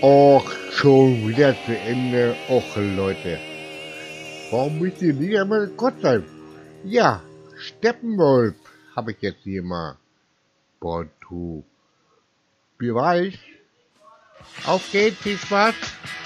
Och, schon wieder zu Ende. Och, Leute. Warum müsst ihr nicht einmal Gott sein? Ja, Steppenwolf habe ich jetzt hier mal. Portu. Beweis. Auf geht's, viel Spaß.